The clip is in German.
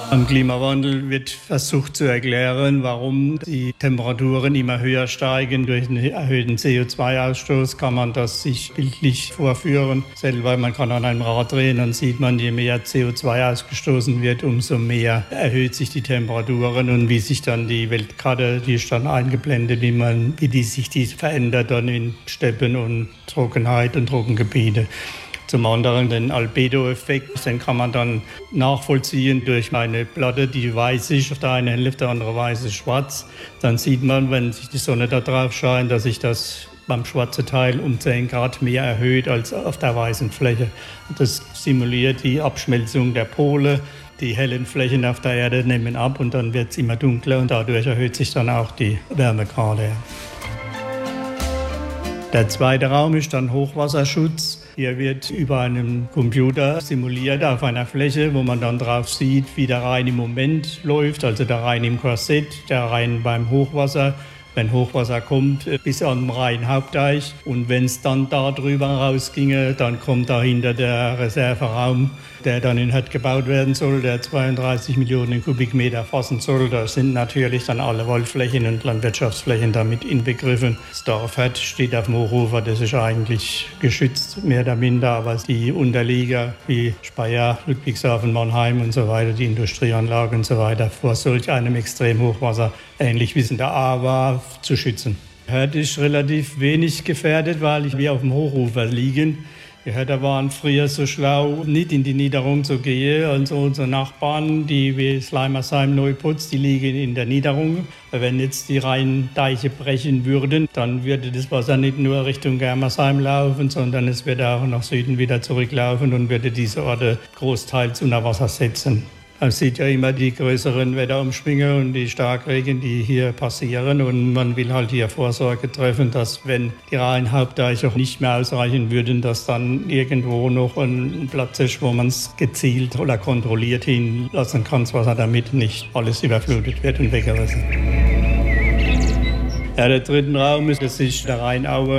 Am Klimawandel wird versucht zu erklären, warum die Temperaturen immer höher steigen. Durch einen erhöhten CO2-Ausstoß kann man das sich bildlich vorführen. Selber, man kann an einem Rad drehen, dann sieht man, je mehr CO2 ausgestoßen wird, umso mehr erhöht sich die Temperaturen. Und wie sich dann die Weltkarte, die ist dann eingeblendet, wie die sich verändert dann in Steppen und Trockenheit und Trockengebiete. Zum anderen den Albedo-Effekt, den kann man dann nachvollziehen durch eine Platte, die weiß ist, auf der einen Hälfte, der andere weiß ist schwarz. Dann sieht man, wenn sich die Sonne da drauf scheint, dass sich das beim schwarzen Teil um 10 Grad mehr erhöht als auf der weißen Fläche. Das simuliert die Abschmelzung der Pole. Die hellen Flächen auf der Erde nehmen ab und dann wird es immer dunkler und dadurch erhöht sich dann auch die Wärmegrade. Der zweite Raum ist dann Hochwasserschutz. Hier wird über einen Computer simuliert auf einer Fläche, wo man dann drauf sieht, wie der Rhein im Moment läuft, also der Rhein im Korsett, der Rhein beim Hochwasser. Wenn Hochwasser kommt, bis an den Rhein-Hauptdeich. Und wenn es dann da drüber rausginge, dann kommt dahinter der Reserveraum, der dann in Hürth gebaut werden soll, der 32 Millionen Kubikmeter fassen soll. Da sind natürlich dann alle Waldflächen und Landwirtschaftsflächen damit inbegriffen. Das Dorf Hürth steht auf dem Hochufer, das ist eigentlich geschützt, mehr oder minder. Aber die Unterlieger wie Speyer, Ludwigshafen, Mannheim und so weiter, die Industrieanlagen und so weiter, vor solch einem Extremhochwasser, ähnlich wie es in der A war, zu schützen. Hürth ist relativ wenig gefährdet, weil wir auf dem Hochufer liegen. Die Hürther waren früher so schlau, nicht in die Niederung zu gehen. Also unsere Nachbarn, die wie Sleimersheim, Neuputz, die liegen in der Niederung. Wenn jetzt die Rheindeiche brechen würden, dann würde das Wasser nicht nur Richtung Germersheim laufen, sondern es würde auch nach Süden wieder zurücklaufen und würde diese Orte großteils unter Wasser setzen. Man sieht ja immer die größeren Wetterumschwünge und die Starkregen, die hier passieren. Und man will halt hier Vorsorge treffen, dass, wenn die Rhein-Hauptdeiche auch nicht mehr ausreichen würden, dass dann irgendwo noch ein Platz ist, wo man es gezielt oder kontrolliert hinlassen kann, das Wasser, damit nicht alles überflutet wird und weggerissen. Ja, der dritte Raum ist der Rheinaue.